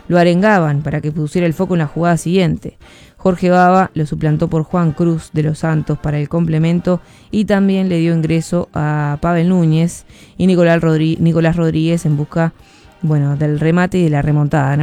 lo arengaban para que pusiera el foco en la jugada siguiente. Jorge Baba lo suplantó por Juan Cruz de los Santos para el complemento y también le dio ingreso a Pavel Núñez y Nicolás Rodríguez en busca del remate y de la remontada, ¿no?